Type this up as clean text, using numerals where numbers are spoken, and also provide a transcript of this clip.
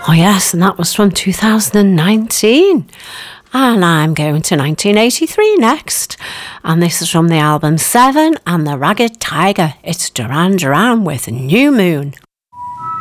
Oh yes, and that was from 2019. And I'm going to 1983 next. And this is from the album Seven and the Ragged Tiger. It's Duran Duran with New Moon.